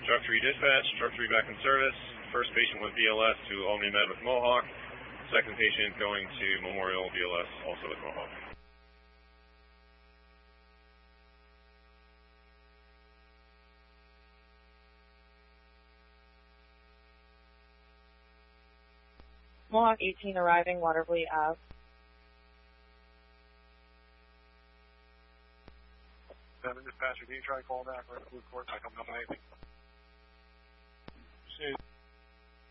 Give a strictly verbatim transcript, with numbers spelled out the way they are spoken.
Truck three dispatch, Truck three back in service. First patient with B L S to Albany Med with Mohawk. Second patient going to Memorial B L S, also with Mohawk. Mohawk eighteen arriving, Watervliet Ave. Seven dispatcher, can you try to call back right Blue Court? I don't know anything.